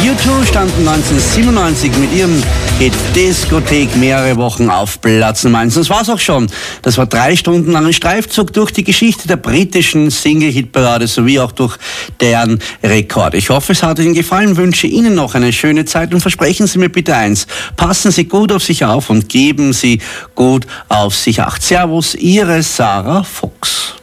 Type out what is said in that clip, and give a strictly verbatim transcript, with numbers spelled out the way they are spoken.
U zwei standen neunzehnhundertsiebenundneunzig mit ihrem Hit Diskothek mehrere Wochen auf Platz Nummer eins. Das war's auch schon. Das war drei Stunden lang ein Streifzug durch die Geschichte der britischen Single-Hit-Parade sowie auch durch deren Rekorde. Ich hoffe, es hat Ihnen gefallen, wünsche Ihnen noch eine schöne Zeit und versprechen Sie mir bitte eins. Passen Sie gut auf sich auf und geben Sie gut auf sich acht. Servus, Ihre Sarah Fuchs.